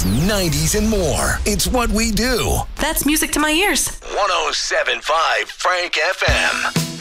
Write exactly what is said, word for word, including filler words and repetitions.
eighties, nineties, and more. It's what we do. That's music to my ears. one oh seven point five Frank F M.